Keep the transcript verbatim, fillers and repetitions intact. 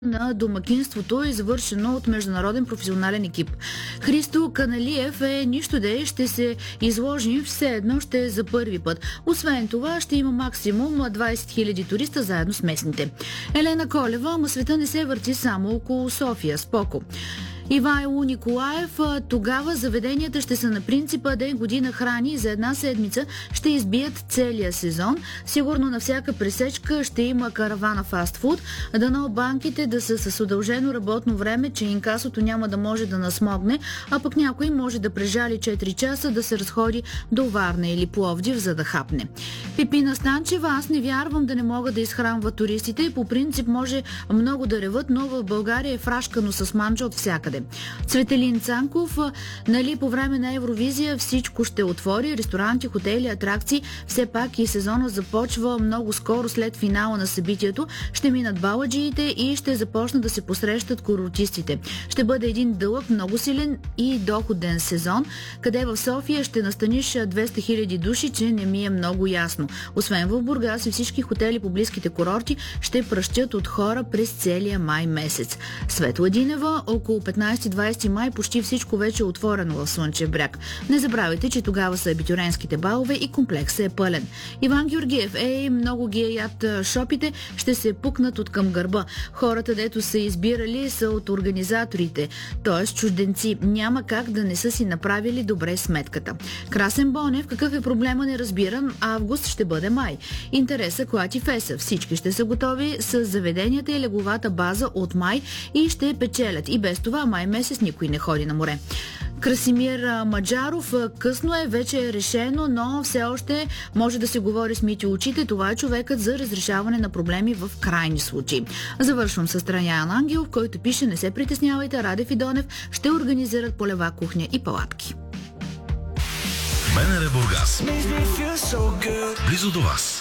на домакинството е завършено от международен професионален екип. Христо Каналиев е нищо де, ще се изложим все едно ще е за първи път. Освен това ще има максимум двайсет хиляди туриста заедно с местните. Елена Колева, ама света не се върти само около София. Споко. Ивайло Николаев, тогава заведенията ще са на принципа ден година храни и за една седмица ще избият целия сезон. Сигурно на всяка пресечка ще има каравана фастфуд. Дано банките да са с удължено работно време, че инкасото няма да може да насмогне, а пък някой може да прежали четири часа да се разходи до Варна или Пловдив, за да хапне. Пипина Станчева, аз не вярвам да не могат да изхранват туристите и по принцип може много да реват, но в България е фрашкано с манджа от всякъде. Цветелин Цанков, нали по време на Евровизия всичко ще отвори, ресторанти, хотели, атракции, все пак и сезона започва много скоро след финала на събитието, ще минат баладжиите и ще започнат да се посрещат курортистите. Ще бъде един дълъг, много силен и доходен сезон, къде в София ще настаниш двеста хиляди души, че не ми е много ясно. Освен в Бургас и всички хотели по близките курорти ще пръщят от хора през целия май месец. Светла Динева, около петнайсети-двайсети май почти всичко вече е отворено в Слънчев бряг. Не забравяйте, че тогава са абитюренските балове и комплексът е пълен. Иван Георгиев, ей, много ги е яд шопите, ще се пукнат от към гърба. Хората, дето са избирали, са от организаторите, т.е. чужденци. Няма как да не са си направили добре сметката. Красен Бонев, какъв е проблема, не разбирам, август ще бъде май. Интереса клати феса. Всички ще са готови с заведенията и легловата база от май и ще печелят. И без това май месец никой не ходи на море. Красимир Маджаров, късно е, вече е решено, но все още може да се говори с мити очите. Това е човекът за разрешаване на проблеми в крайни случаи. Завършвам с Траян Ангелов, който пише: не се притеснявайте, Радев и Донев ще организират полева кухня и палатки. БНР Бургас. Близо до вас.